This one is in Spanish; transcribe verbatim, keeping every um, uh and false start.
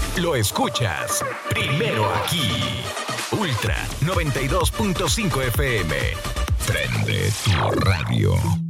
lo escuchas primero aquí. Ultra noventa y dos punto cinco F M. Prende tu radio.